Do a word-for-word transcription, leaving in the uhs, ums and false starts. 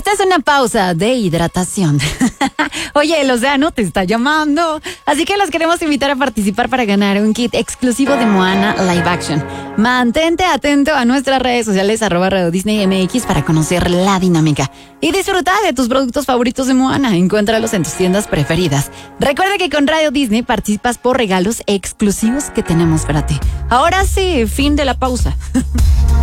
Esta es una pausa de hidratación. Oye, el océano te está llamando. Así que los queremos invitar a participar para ganar un kit exclusivo de Moana Live Action. Mantente atento a nuestras redes sociales, arroba Radio Disney M X, para conocer la dinámica. Y disfruta de tus productos favoritos de Moana. Encuéntralos en tus tiendas preferidas. Recuerda que con Radio Disney participas por regalos exclusivos que tenemos para ti. Ahora sí, fin de la pausa.